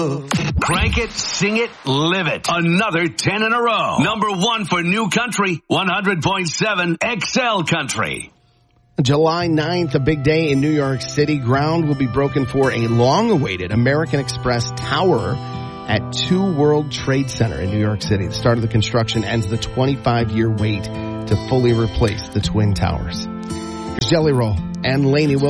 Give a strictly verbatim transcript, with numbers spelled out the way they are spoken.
Crank it, sing it, live it. Another ten in a row. Number one for New Country, one hundred point seven X L Country. July ninth, a big day in New York City. Ground will be broken for a long-awaited American Express tower at Two World Trade Center in New York City. The start of the construction ends the twenty-five year wait to fully replace the Twin Towers. Here's Jelly Roll and Lainey Wilson.